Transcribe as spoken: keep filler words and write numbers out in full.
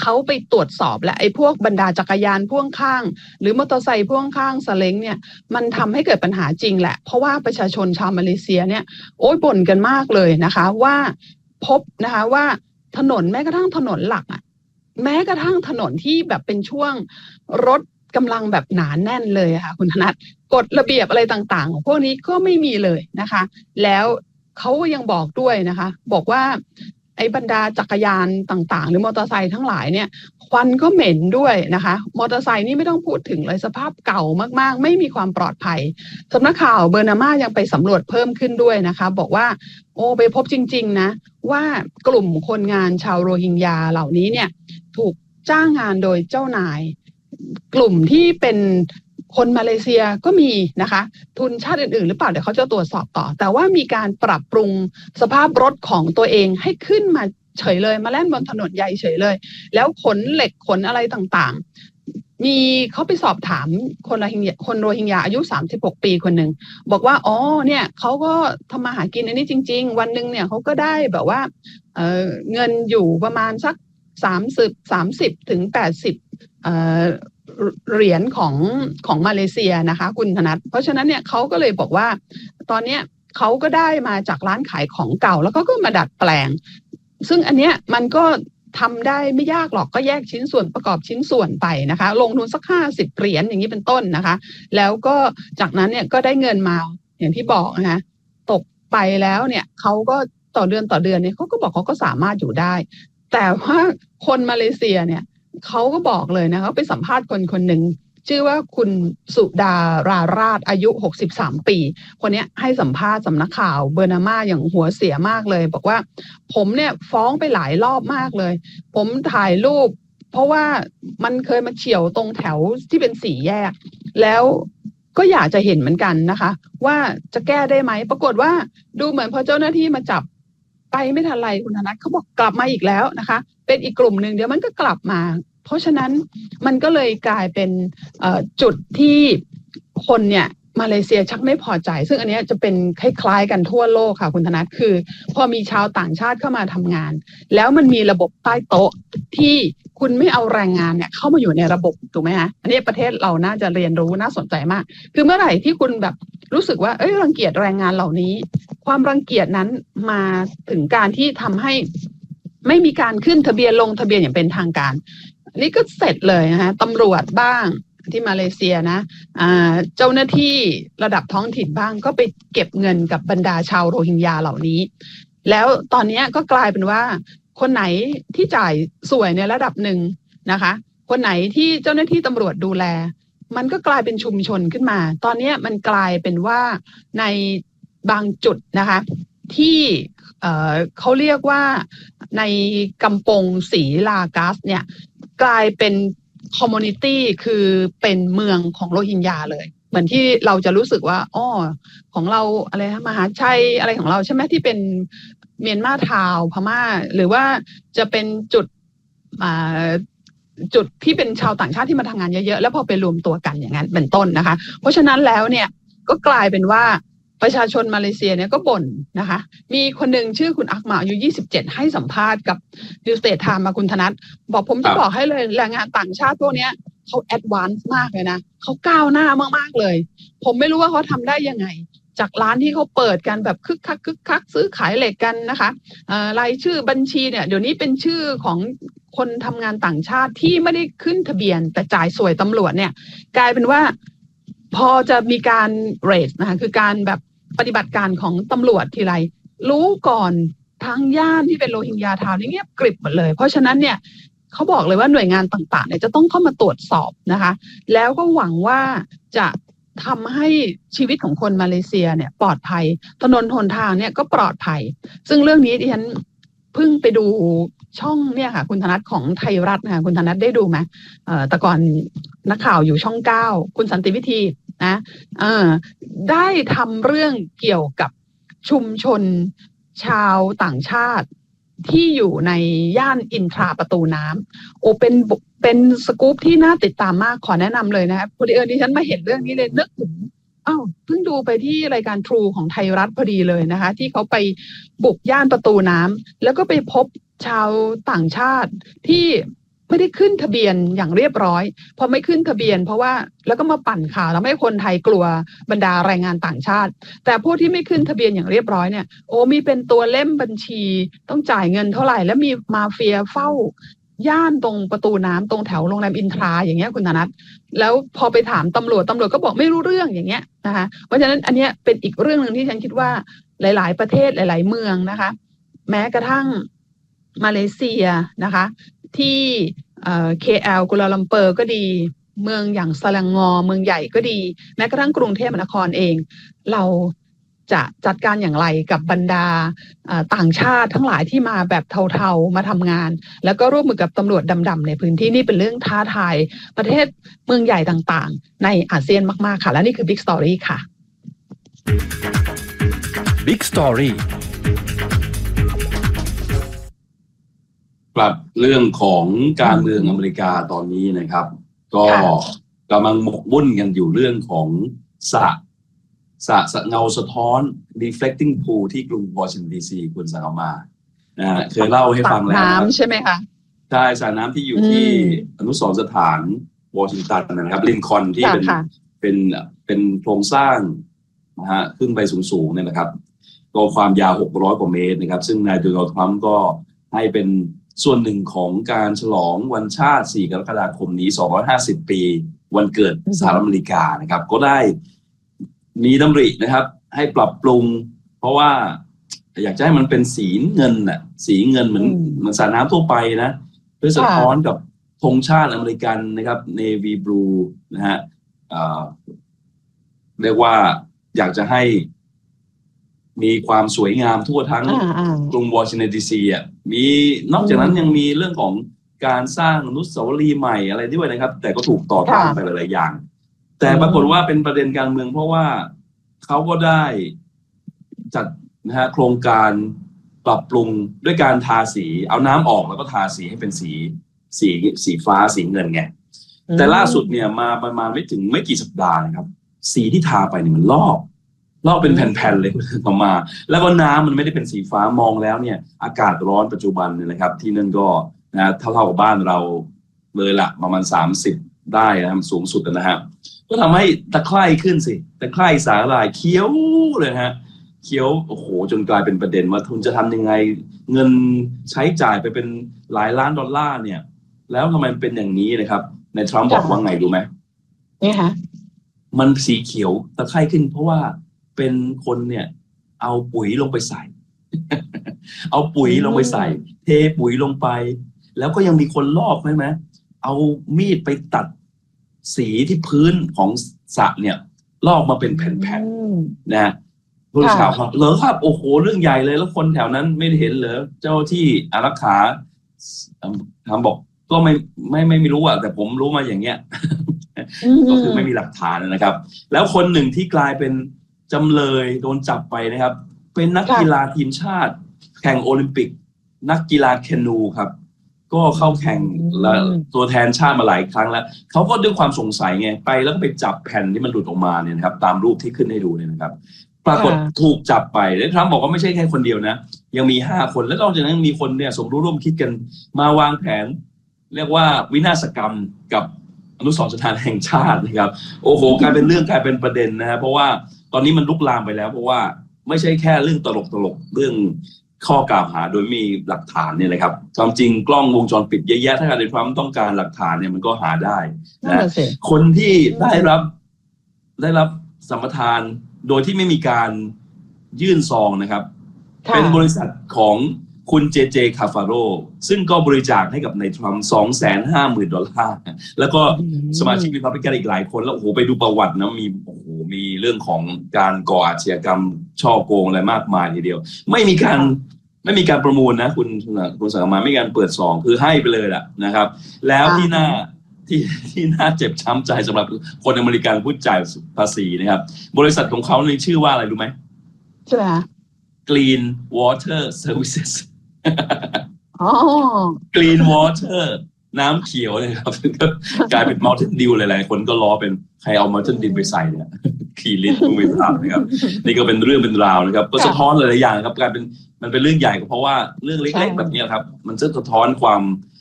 เขาไปตรวจสอบและไอ้พวกบรรดาจักรยานพ่วงข้างหรือมอเตอร์ไซค์พ่วงข้างซาเล้งเนี่ยมันทำให้เกิดปัญหาจริงแหละเพราะว่าประชาชนชาวมาเลเซียเนี่ยโอ้ยบ่นกันมากเลยนะคะว่าพบนะคะว่าถนนแม้กระทั่งถนนหลักอ่ะแม้กระทั่งถนนที่แบบเป็นช่วงรถกำลังแบบหนาแน่นเลยค่ะคุณธนัทกฎระเบียบอะไรต่างๆของพวกนี้ก็ไม่มีเลยนะคะแล้วเขาก็ยังบอกด้วยนะคะบอกว่าไอ้บรรดาจักรยานต่างๆหรือมอเตอร์ไซค์ทั้งหลายเนี่ยควันก็เหม็นด้วยนะคะมอเตอร์ไซค์นี่ไม่ต้องพูดถึงเลยสภาพเก่ามากๆไม่มีความปลอดภัยสำนักข่าวเบอร์นาม่ายังไปสำรวจเพิ่มขึ้นด้วยนะคะบอกว่าโอ้ไปพบจริงๆนะว่ากลุ่มคนงานชาวโรฮิงญาเหล่านี้เนี่ยถูกจ้างงานโดยเจ้านายกลุ่มที่เป็นคนมาเลเซียก็มีนะคะทุนชาติอื่นๆหรือเปล่าเดี๋ยวเขาจะตรวจสอบต่อแต่ว่ามีการปรับปรุงสภาพรถของตัวเองให้ขึ้นมาเฉยเลยมาแล่นบนถนนใหญ่เฉยเลยแล้วขนเหล็กขนอะไรต่างๆมีเขาไปสอบถามคนโรฮิงญาคนโรฮิงญาอายุสามสิบหกปีคนหนึ่งบอกว่าอ๋อเนี่ยเขาก็ทำมาหากินอันนี้จริงๆวันหนึ่งเนี่ยเขาก็ได้แบบว่าเอ่อเงินอยู่ประมาณสักสามสิบ สามสิบถึงแปดสิบเอ่อเหรียญของของมาเลเซียนะคะคุณธนัทเพราะฉะนั้นเนี่ยเขาก็เลยบอกว่าตอนนี้เขาก็ได้มาจากร้านขายของเก่าแล้วก็ก็มาดัดแปลงซึ่งอันเนี้ยมันก็ทำได้ไม่ยากหรอกก็แยกชิ้นส่วนประกอบชิ้นส่วนไปนะคะลงทุนสักห้าสิบเหรียญอย่างนี้เป็นต้นนะคะแล้วก็จากนั้นเนี่ยก็ได้เงินมาอย่างที่บอกนะคะตกไปแล้วเนี่ยเขาก็ต่อเดือนต่อเดือนเนี่ยเขาก็บอกเขาก็สามารถอยู่ได้แต่ว่าคนมาเลเซียเนี่ยเขาก็บอกเลยนะเขาไปสัมภาษณ์คนคนหนึ่งชื่อว่าคุณสุดาราราชอายุหกสิบสามปีคนนี้ให้สัมภาษณ์สำนักข่าวเบอร์นาม่าอย่างหัวเสียมากเลยบอกว่าผมเนี่ยฟ้องไปหลายรอบมากเลยผมถ่ายรูปเพราะว่ามันเคยมาเฉี่ยวตรงแถวที่เป็นสี่แยกแล้วก็อยากจะเห็นเหมือนกันนะคะว่าจะแก้ได้ไหมปรากฏว่าดูเหมือนพอเจ้าหน้าที่มาจับไปไม่ทันไรคุณธนัทเขาบอกกลับมาอีกแล้วนะคะเป็นอีกกลุ่มหนึ่งเดี๋ยวมันก็กลับมาเพราะฉะนั้นมันก็เลยกลายเป็นจุดที่คนเนี่ยมาเลเซียชักไม่พอใจซึ่งอันนี้จะเป็นคล้ายๆกันทั่วโลกค่ะคุณธนัทคือพอมีชาวต่างชาติเข้ามาทำงานแล้วมันมีระบบใต้โต๊ะที่คุณไม่เอาแรงงานเนี่ยเข้ามาอยู่ในระบบถูกไหมคะอันนี้ประเทศเราน่าจะเรียนรู้น่าสนใจมากคือเมื่อไหร่ที่คุณแบบรู้สึกว่าเอ้ยรังเกียจแรงงานเหล่านี้ความรังเกียจนั้นมาถึงการที่ทำให้ไม่มีการขึ้นทะเบียนลงทะเบียนอย่างเป็นทางการนี่ก็เสร็จเลยนะคะตำรวจบ้างที่มาเลเซียนะอ่าเจ้าหน้าที่ระดับท้องถิ่นบ้างก็ไปเก็บเงินกับบรรดาชาวโรฮิงญาเหล่านี้แล้วตอนนี้ก็กลายเป็นว่าคนไหนที่จ่ายสวยในระดับหนึ่งนะคะคนไหนที่เจ้าหน้าที่ตำรวจดูแลมันก็กลายเป็นชุมชนขึ้นมาตอนนี้มันกลายเป็นว่าในบางจุดนะคะที่เอ่อเขาเรียกว่าในกำปงศรีลากัสเนี่ยกลายเป็นคอมมูนิตี้คือเป็นเมืองของโรฮิงญาเลยเหมือนที่เราจะรู้สึกว่าอ้อของเราอะไรนะมหาชัยอะไรของเราใช่ไหมที่เป็นเมียนมาทาวพม่าหรือว่าจะเป็นจุดอ่าจุดที่เป็นชาวต่างชาติที่มาทำงานเยอะๆแล้วพอไปรวมตัวกันอย่างนั้นเป็นต้นนะคะเพราะฉะนั้นแล้วเนี่ยก็กลายเป็นว่าประชาชนมาเลเซียเนี่ยก็บ่นนะคะมีคนหนึ่งชื่อคุณอักมาอายุยี่สิบเจ็ดให้สัมภาษณ์กับนิวสเตทไทม์มาคุณธนัทบอกผมจะบอกให้เลยแรงงานต่างชาติพวกนี้เขาแอดวานซ์มากเลยนะเขาก้าวหน้ามากๆเลยผมไม่รู้ว่าเขาทำได้ยังไงจากร้านที่เขาเปิดกันแบบคึกคักคึกคักซื้อขายเหล็กกันนะคะรายชื่อบัญชีเนี่ยเดี๋ยวนี้เป็นชื่อของคนทำงานต่างชาติที่ไม่ได้ขึ้นทะเบียนแต่จ่ายสวยตำรวจเนี่ยกลายเป็นว่าพอจะมีการเรสนะคะคือการแบบปฏิบัติการของตำรวจทีไรรู้ก่อนทั้งย่านที่เป็นโรฮิงญาทาวน์นี่เงียบกริบหมดเลยเพราะฉะนั้นเนี่ยเขาบอกเลยว่าหน่วยงานต่างๆเนี่ยจะต้องเข้ามาตรวจสอบนะคะแล้วก็หวังว่าจะทำให้ชีวิตของคนมาเลเซียเนี่ยปลอดภัยถนนหนทางเนี่ยก็ปลอดภัยซึ่งเรื่องนี้ดิฉันเพิ่งไปดูช่องเนี่ยค่ะคุณธนัทของไทยรัฐนะคะคุณธนัทได้ดูไหมเอ่อแต่ก่อนนักข่าวอยู่ช่องเก้าคุณสันติวิธีนะเออได้ทำเรื่องเกี่ยวกับชุมชนชาวต่างชาติที่อยู่ในย่านอินทราประตูน้ำโอเป็นเป็นสกู๊ปที่น่าติดตามมากขอแนะนำเลยนะครับพอดีเออดิฉันมาเห็นเรื่องนี้เลยนึกถึงอ้าวเพิ่งดูไปที่รายการ True ของไทยรัฐพอดีเลยนะคะที่เขาไปบุกย่านประตูน้ำแล้วก็ไปพบชาวต่างชาติที่ไม่ได้ขึ้นทะเบียนอย่างเรียบร้อยพอไม่ขึ้นทะเบียนเพราะว่าแล้วก็มาปั่นข่าวแล้วให้คนไทยกลัวบรรดาแรงงานต่างชาติแต่พวกที่ไม่ขึ้นทะเบียนอย่างเรียบร้อยเนี่ยโอ้มีเป็นตัวเล่มบัญชีต้องจ่ายเงินเท่าไหร่แล้วมีมาเฟียเฝ้าย่านตรงประตูน้ำตรงแถวโรงแรมอินทราอย่างเงี้ยคุณธนัทแล้วพอไปถามตำรวจตำรวจก็บอกไม่รู้เรื่องอย่างเงี้ยนะคะเพราะฉะนั้นอันเนี้ยเป็นอีกเรื่องนึงที่ฉันคิดว่าหลายๆประเทศหลายๆเมืองนะคะแม้กระทั่งมาเลเซียนะคะที่เอ่อ เค แอล กัวลาลัมเปอร์ก็ดีเมืองอย่างสลังงอเมืองใหญ่ก็ดีแม้กระทั่งกรุงเทพมหานครเองเราจะจัดการอย่างไรกับบรรดาต่างชาติทั้งหลายที่มาแบบเทาๆมาทำงานแล้วก็ร่วมมือกับตำรวจดำๆในพื้นที่นี่เป็นเรื่องท้าทายประเทศเมืองใหญ่ต่างๆในอาเซียนมากๆค่ะและนี่คือ Big Story ค่ะ Big Story ครับเรื่องของการเมืองอเมริกาตอนนี้นะครับก็กำลังหมกมุ่นกันอยู่เรื่องของสระสระเงาสะท้อน reflecting pool ที่กรุงวอชิงตันดีซีคุณสังกมานะฮะเคยเล่าให้ฟังแล้วน้ำใช่ไหมคะใช่สระน้ำที่อยู่ที่อนุสรณ์สถานวอชิงตันนะครับลินคอล์นที่เป็นเป็นเป็นโครงสร้างนะฮะขึ้นไปสูงๆเนี่ยนะครับก็ความยาวหกร้อยกว่าเมตรนะครับซึ่งนายโดนัลด์ทรัมป์ก็ให้เป็นส่วนหนึ่งของการฉลองวันชาติสี่กรกฎาคมนี้สองร้อยห้าสิบปีวันเกิดสหรัฐอเมริกานะครับก็ได้มีดำรินะครับให้ปรับปรุงเพราะว่าอยากจะให้มันเป็นสีเงินน่ะสีเงินเหมือนเหมือนสระน้ำทั่วไปนะเพื่อสะท้อนกับธงชาติอเมริกันนะครับ Navy Blue นะฮะเรียกว่าอยากจะให้มีความสวยงามทั่วทั้งกรุงวอชิงตันดีซีอ่ะมีนอกจากนั้นยังมีเรื่องของการสร้างอนุสาวรีย์ใหม่อะไรด้วยนะครับแต่ก็ถูกต่อต้านไปหลายๆอย่างแต่ปรากฏว่าเป็นประเด็นการเมืองเพราะว่าเขาก็ได้จัดนะฮะโครงการปรับปรุงด้วยการทาสีเอาน้ำออกแล้วก็ทาสีให้เป็นสีสีสีฟ้าสีเงินไงแต่ล่าสุดเนี่ยมาประมาณไม่ถึงไม่กี่สัปดาห์นะครับสีที่ทาไปเนี่ยมันลอกลอกเป็นแผ่นๆเลยออกมาแล้วก็น้ำมันไม่ได้เป็นสีฟ้ามองแล้วเนี่ยอากาศร้อนปัจจุบันเนี่ยนะครับที่นั่นก็นะเท่าๆกับบ้านเราเลยละประมาณสามสิบได้นะครับสูงสุดนะฮะก็ทำให้ตะไคร่ขึ้นสิตะไคร่สาหร่ายเคี้ยวเลยฮะเคี้ยวโอ้โหจนกลายเป็นประเด็นว่าคุณจะทำยังไงเงินใช้จ่ายไปเป็นหลายล้านดอลลาร์เนี่ยแล้วทำไมเป็นอย่างนี้นะครับในทรัมป์บอกว่าไงรู้ไหมนี่ฮะมันสีเขียวตะไคร่ขึ้นเพราะว่าเป็นคนเนี่ยเอาปุ๋ยลงไปใส่ เอาปุ๋ยลงไปใส่เทปุ๋ยลงไปแล้วก็ยังมีคนลอกใช่ไหมเอามีดไปตัดสีที่พื้นของสระเนี่ยลอกมาเป็นแผ่นๆนะผู้ข่าวเหรอครับโอ้โหเรื่องใหญ่เลยแล้วคนแถวนั้นไม่เห็นเหรอเจ้าที่อารักขาทำบอกก็ไม่ไม่ไม่รู้อ่ะแต่ผมรู้มาอย่างเงี้ย ก็คือไม่มีหลักฐานนะครับแล้วคนหนึ่งที่กลายเป็นจำเลยโดนจับไปนะครับเป็นนักกีฬาทีมชาติแข่งโอลิมปิกนักกีฬาแคนูครับก็เข้าแข่งและตัวแทนชาติมาหลายครั้งแล้วเขาก็ด้วยความสงสัยไงไปแล้วก็ไปจับแผ่นที่มันหลุดออกมาเนี่ยนะครับตามรูปที่ขึ้นให้ดูเนี่ยนะครับปรากฏถูกจับไปแล้วทรัมป์บอกว่าไม่ใช่แค่คนเดียวนะยังมีห้าคนแล้วนอกจากนั้นมีคนเนี่ยสมรู้ร่วมคิดกันมาวางแผนเรียกว่าวินาศกรรมกับอนุสรณ์สถานแห่งชาตินะครับโอ้โหกลายเป็นเรื่องกลายเป็นประเด็นนะฮะเพราะว่าตอนนี้มันลุกลามไปแล้วเพราะว่าไม่ใช่แค่เรื่องตลกตลกเรื่องข้อกล่าวหาโดยมีหลักฐานเนี่ยนะครับความจริงกล้องวงจรปิดเยอะแยะถ้าการในความต้องการหลักฐานเนี่ยมันก็หาได้นะคนที่ได้รับได้รับสัมปทานโดยที่ไม่มีการยื่นซองนะครับเป็นบริษัทของคุณเจเจคาฟาโรซึ่งก็บริจาคให้กับนายทรัมป์ สองแสนห้าหมื่น ดอลลาร์แล้วก็สมาชิกรีพับลิกันอีกหลายคนแล้วโอ้โหไปดูประวัตินะมีโอ้โหมีเรื่องของการก่ออาชญากรรมช่อโกงอะไรมากมายทีเดียวไม่มีการไม่มีการประมูลนะคุณคุณสังมาไม่มีการเปิดซองคือให้ไปเลยล่ะนะครับแล้วที่น่าที่ที่น่าเจ็บช้ำใจสำหรับคนอเมริกันผู้จ่ายภาษีนะครับบริษัทของเขาในชื่อว่าอะไรรู้ไหมใช่ไหม Clean Water Services อ๋อ Clean Water น้ำเขียวนะครับกลายเป็น Mountain Dew หลายๆคนก็ล้อเป็นใครเอา Mountain Dew ไปใส่เนี่ยขี่ลิ้นกูไม่ทราบนะครับนี่ก็เป็นเรื่องเป็นราวนะครับก็สะท้อนหลายๆอย่างครับกลายเป็นมันเป็นเรื่องใหญ่ก็เพราะว่าเรื่องเล็กๆแบบนี้ครับมันจะสะท้อนความ